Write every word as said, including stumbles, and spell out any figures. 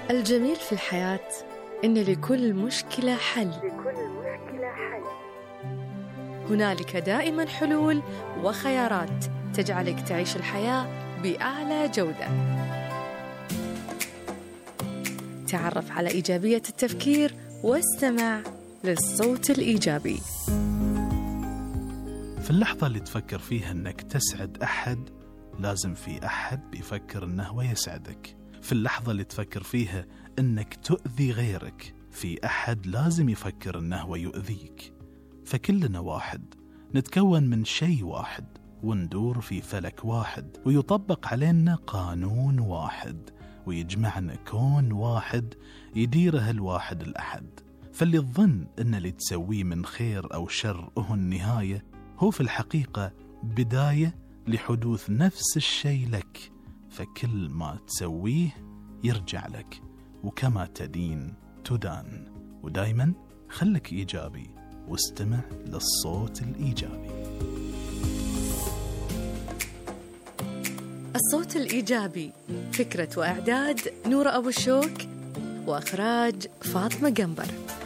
الجميل في الحياة إن لكل مشكلة حل. لكل مشكلة حل. هنالك دائما حلول وخيارات تجعلك تعيش الحياة بأعلى جودة. تعرف على إيجابية التفكير واستمع للصوت الإيجابي. في اللحظة اللي تفكر فيها أنك تسعد أحد، لازم في أحد بيفكر أنه هو يسعدك. في اللحظة اللي تفكر فيها أنك تؤذي غيرك، في أحد لازم يفكر أنه هو يؤذيك. فكلنا واحد، نتكون من شيء واحد، وندور في فلك واحد، ويطبق علينا قانون واحد، ويجمعنا كون واحد يديره الواحد الأحد. فاللي تظن أن اللي تسويه من خير أو شر هو النهاية، هو في الحقيقة بداية لحدوث نفس الشيء لك. فكل ما تسويه يرجع لك، وكما تدين تدان. ودايما خلك إيجابي واستمع للصوت الإيجابي. الصوت الإيجابي، فكرة وإعداد نورة أبو الشوك، وإخراج فاطمة قنبر.